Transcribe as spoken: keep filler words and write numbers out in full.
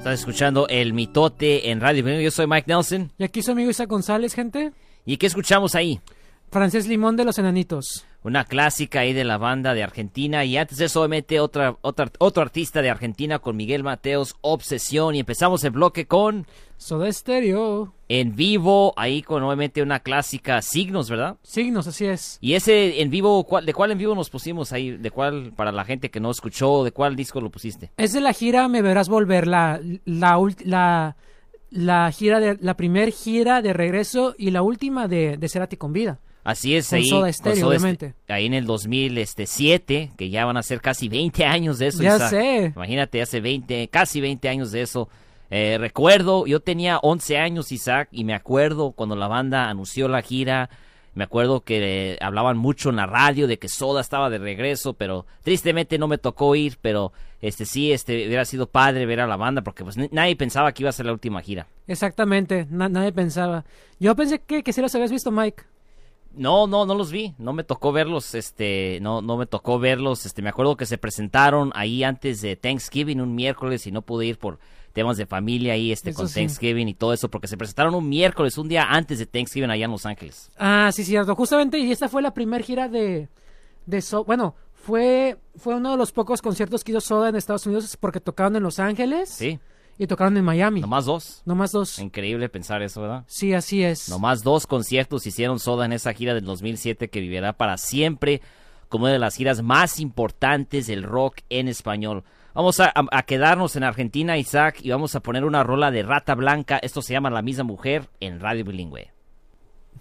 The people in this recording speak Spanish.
Estás escuchando El Mitote en Radio Bilingüe. Yo soy Mike Nelson. Y aquí su amigo Isaac González, gente. ¿Y qué escuchamos ahí? Francés Limón de Los Enanitos. Una clásica ahí de la banda de Argentina. Y antes de eso, obviamente, otra, otra, otro artista de Argentina con Miguel Mateos, Obsesión. Y empezamos el bloque con Soda Stereo. En Vivo, ahí con obviamente una clásica, Signos, ¿verdad? Signos, así es. Y ese En Vivo, ¿cuál, ¿de cuál En Vivo nos pusimos ahí? ¿De cuál, para la gente que no escuchó, de cuál disco lo pusiste? Es de la gira Me Verás Volver, la, la, la, la gira de, la primer gira de regreso y la última de, de Cerati con vida. Así es, con ahí, Soda Stereo, con Soda obviamente. Est- ahí en el dos mil siete, que ya van a ser casi veinte años de eso. Ya Isaac. sé. Imagínate, hace veinte, casi veinte años de eso. Eh, recuerdo, yo tenía once años, Isaac, y me acuerdo cuando la banda anunció la gira, me acuerdo que eh, hablaban mucho en la radio de que Soda estaba de regreso, pero tristemente no me tocó ir, pero este sí, este hubiera sido padre ver a la banda, porque pues n- nadie pensaba que iba a ser la última gira. Exactamente, na- nadie pensaba. Yo pensé que, que sí los habías visto, Mike. No, no, no los vi, no me tocó verlos, este, no, no me tocó verlos, este, me acuerdo que se presentaron ahí antes de Thanksgiving un miércoles y no pude ir por temas de familia ahí, este, Eso con sí. Thanksgiving y todo eso, porque se presentaron un miércoles, un día antes de Thanksgiving allá en Los Ángeles. Ah, sí, cierto. Justamente, y esta fue la primera gira de, de Soda. Bueno, fue, fue uno de los pocos conciertos que hizo Soda en Estados Unidos porque tocaron en Los Ángeles Sí, y tocaron en Miami. nomás dos. Nomás dos. Increíble pensar eso, ¿verdad? Sí, así es. Nomás dos conciertos hicieron Soda en esa gira del dos mil siete que vivirá para siempre como una de las giras más importantes del rock en español. Vamos a, a, a quedarnos en Argentina, Isaac, y vamos a poner una rola de Rata Blanca. Esto se llama La Misma Mujer en Radio Bilingüe.